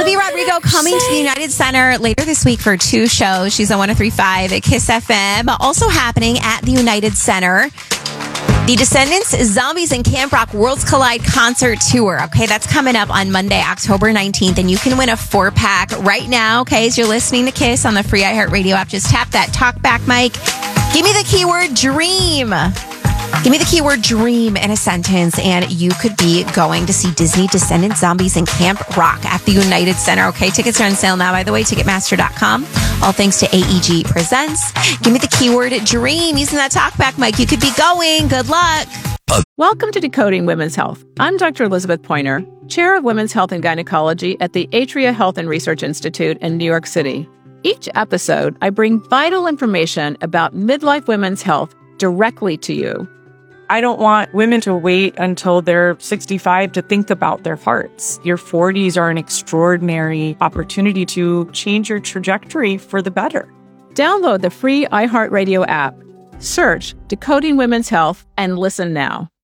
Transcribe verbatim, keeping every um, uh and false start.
Amy Rodrigo coming to the United Center later this week for two shows. She's on one oh three point five at Kiss F M. Also happening at the United Center, the Descendants, Zombies, and Camp Rock Worlds Collide concert tour. Okay, that's coming up on Monday, October nineteenth, and you can win a four-pack right now, okay, as you're listening to Kiss on the free iHeartRadio app. Just tap that talkback mic. Give me the keyword dream. Give me the keyword dream in a sentence, and you could be going to see Disney, Descendants, Zombies, and Camp Rock at the United Center. Okay, tickets are on sale now, by the way, Ticketmaster dot com. All thanks to A E G Presents. Give me the keyword dream. Using that talkback mic, you could be going. Good luck. Welcome to Decoding Women's Health. I'm Doctor Elizabeth Pointer, Chair of Women's Health and Gynecology at the Atria Health and Research Institute in New York City. Each episode, I bring vital information about midlife women's health directly to you. I don't want women to wait until they're sixty-five to think about their hearts. Your forties are an extraordinary opportunity to change your trajectory for the better. Download the free iHeartRadio app, search Decoding Women's Health, and listen now.